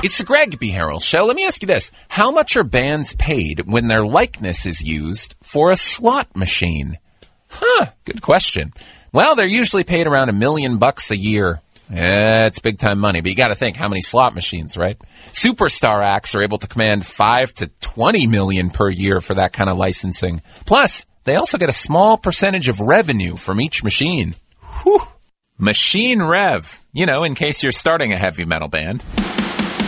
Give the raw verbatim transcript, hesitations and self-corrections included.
It's the Greg B. Harrell Show. Let me ask you this. How much are bands paid when their likeness is used for a slot machine? Huh, good question. Well, they're usually paid around a million bucks a year. Yeah, it's big-time money, but you got to think, how many slot machines, right? Superstar acts are able to command five to twenty million per year for that kind of licensing. Plus, they also get a small percentage of revenue from each machine. Whew. Machine Rev. You know, in case you're starting a heavy metal band.